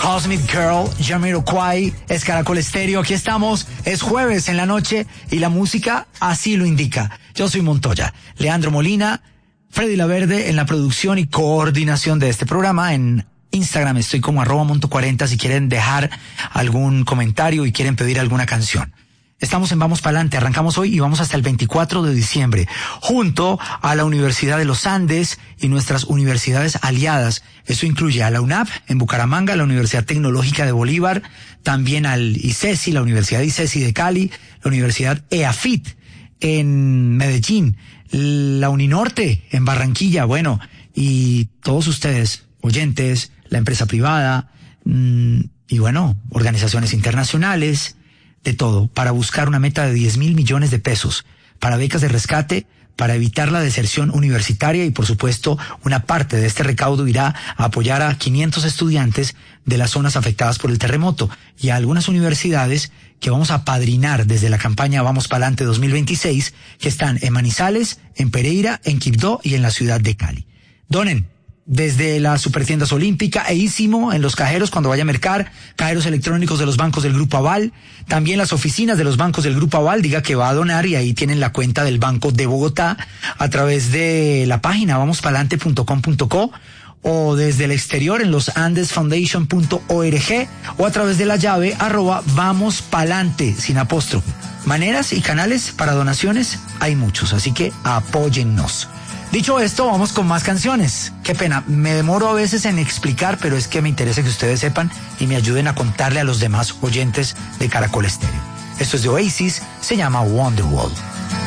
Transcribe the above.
Cosmic Girl, Jamiroquai, es Caracol Estéreo. Aquí estamos, es jueves en la noche y la música así lo indica. Yo soy Montoya, Leandro Molina, Freddy Laverde en la producción y coordinación de este programa. En Instagram estoy como @monto40 si quieren dejar algún comentario y quieren pedir alguna canción. Estamos en Vamos Pa'lante, arrancamos hoy y vamos hasta el 24 de diciembre, junto a la Universidad de los Andes y nuestras universidades aliadas. Eso incluye a la UNAP en Bucaramanga, la Universidad Tecnológica de Bolívar, también al ICESI, la Universidad ICESI de Cali, la Universidad EAFIT en Medellín, la Uninorte en Barranquilla, bueno, y todos ustedes, oyentes, la empresa privada, y bueno, organizaciones internacionales, de todo, para buscar una meta de 10.000 millones de pesos, para becas de rescate, para evitar la deserción universitaria y, por supuesto, una parte de este recaudo irá a apoyar a 500 estudiantes de las zonas afectadas por el terremoto y a algunas universidades que vamos a apadrinar desde la campaña Vamos Pa'lante 2026, que están en Manizales, en Pereira, en Quibdó y en la ciudad de Cali. Donen. Desde las supertiendas Olímpica e Ísimo, en los cajeros cuando vaya a mercar, cajeros electrónicos de los bancos del Grupo Aval, también las oficinas de los bancos del Grupo Aval, diga que va a donar y ahí tienen la cuenta del Banco de Bogotá a través de la página vamospalante.com.co o desde el exterior en losandesfoundation.org o a través de la llave @vamospalante sin apóstrofe. Maneras y canales para donaciones hay muchos, así que apóyennos. Dicho esto, vamos con más canciones. Qué pena, me demoro a veces en explicar, pero es que me interesa que ustedes sepan y me ayuden a contarle a los demás oyentes de Caracol Estéreo. Esto es de Oasis, se llama Wonderwall.